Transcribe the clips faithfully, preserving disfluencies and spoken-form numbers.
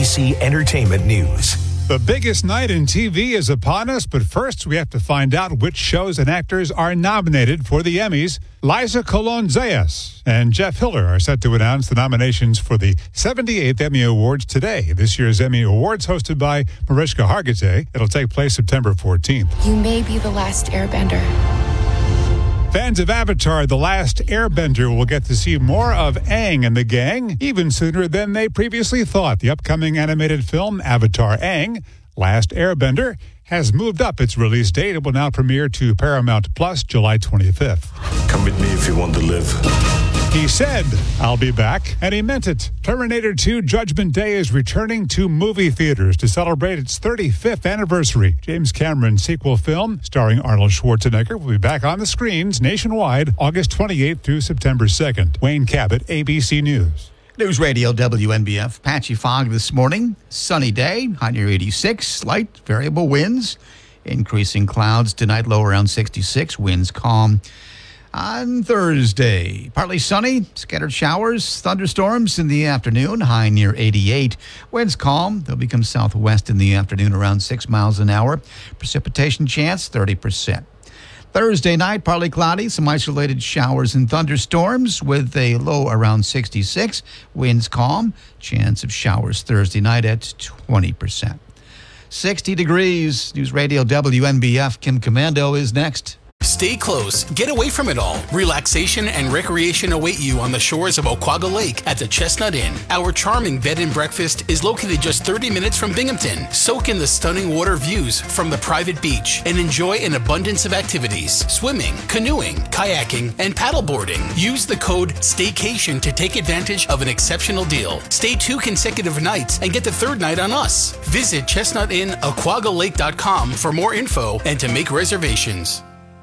C Entertainment News. The biggest night in T V is upon us, but first we have to find out which shows and actors are nominated for the Emmys. Liza Colon-Zayas and Jeff Hiller are set to announce the nominations for the seventy-eighth Emmy Awards today. This year's Emmy Awards, hosted by Mariska Hargitay. It'll take place September fourteenth. You may be the last airbender. Fans of Avatar: The Last Airbender will get to see more of Aang and the gang even sooner than they previously thought. The upcoming animated film, Avatar: Aang, Last Airbender, has moved up its release date. It will now premiere to Paramount Plus July twenty-fifth. Come with me if you want to live. He said, "I'll be back," and he meant it. Terminator two Judgment Day is returning to movie theaters to celebrate its thirty-fifth anniversary. James Cameron's sequel film, starring Arnold Schwarzenegger, will be back on the screens nationwide August twenty-eighth through September second. Wayne Cabot, A B C News. News Radio W N B F. Patchy fog this morning. Sunny day, high near eighty-six. Slight variable winds. Increasing clouds tonight, low around sixty-six. Winds calm. On Thursday, partly sunny, scattered showers, thunderstorms in the afternoon, high near eighty-eight. Winds calm. They'll become southwest in the afternoon around six miles an hour. Precipitation chance, thirty percent. Thursday night, partly cloudy, some isolated showers and thunderstorms with a low around sixty-six. Winds calm. Chance of showers Thursday night at twenty percent. sixty degrees. News Radio W N B F. Kim Commando is next. Stay close. Get away from it all. Relaxation and recreation await you on the shores of Oquaga Lake at the Chestnut Inn. Our charming bed and breakfast is located just thirty minutes from Binghamton. Soak in the stunning water views from the private beach and enjoy an abundance of activities: swimming, canoeing, kayaking, and paddleboarding. Use the code STAYCATION to take advantage of an exceptional deal. Stay two consecutive nights and get the third night on us. Visit chestnut inn aquaga lake dot com for more info and to make reservations.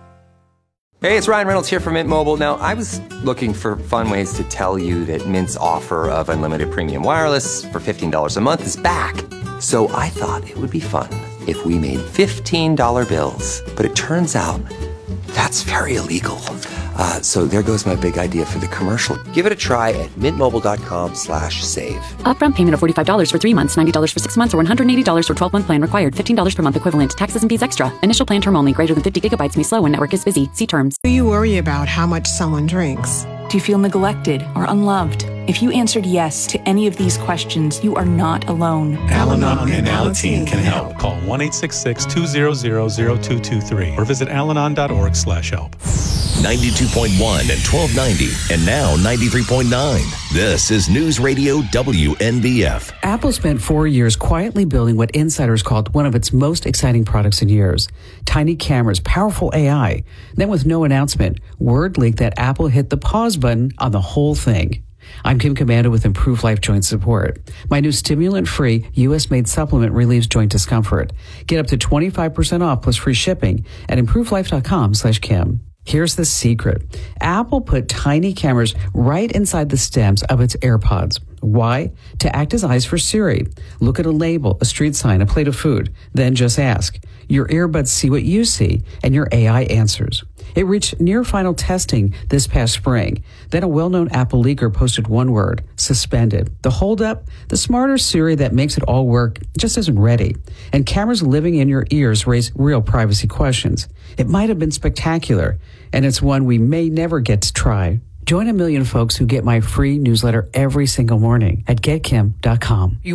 Hey, it's Ryan Reynolds here from Mint Mobile. Now, I was looking for fun ways to tell you that Mint's offer of unlimited premium wireless for fifteen dollars a month is back. So I thought it would be fun if we made fifteen dollar bills. But it turns out that's very illegal. Uh, so there goes my big idea for the commercial. Give it a try at mintmobile.com slash save. Upfront payment of forty-five dollars for three months, ninety dollars for six months, or one hundred eighty dollars for twelve-month plan required. fifteen dollars per month equivalent. Taxes and fees extra. Initial plan term only. Greater than fifty gigabytes may slow when network is busy. See terms. Do you worry about how much someone drinks? Do you feel neglected or unloved? If you answered yes to any of these questions, you are not alone. Al-Anon and Alateen can help. Call one eight six six, two zero zero, zero two two three or visit alanon dot org slash help. ninety-two point one and twelve ninety, and now ninety-three point nine. This is News Radio W N B F. Apple spent four years quietly building what insiders called one of its most exciting products in years. Tiny cameras, powerful A I. Then with no announcement, word leaked that Apple hit the pause button on the whole thing. I'm Kim Commando with Improved Life Joint Support. My new stimulant-free, U S-made supplement relieves joint discomfort. Get up to twenty-five percent off plus free shipping at improvelife.com slash Kim. Here's the secret. Apple put tiny cameras right inside the stems of its AirPods. Why? To act as eyes for Siri. Look at a label, a street sign, a plate of food. Then just ask. Your earbuds see what you see, and your A I answers. It reached near final testing this past spring. Then a well-known Apple leaker posted one word: suspended. The holdup? The smarter Siri that makes it all work just isn't ready. And cameras living in your ears raise real privacy questions. It might have been spectacular, and it's one we may never get to try. Join a million folks who get my free newsletter every single morning at get kim dot com.